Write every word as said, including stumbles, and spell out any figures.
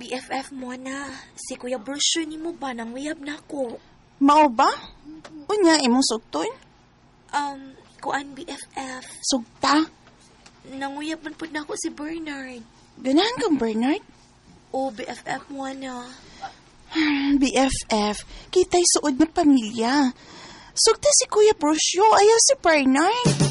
B F F mo na. Si Kuya Brusyo ni mo ba nang uyab na ko? Mao ba? Unya imong sugton? Um, kuan B F F. Sugta? Nanguyab man po na ako si Bernard. Ganahan kang Bernard? O B F F mo na. B F F, kita'y suod ng pamilya. Sugta si Kuya Brusyo, ayaw si Bernard.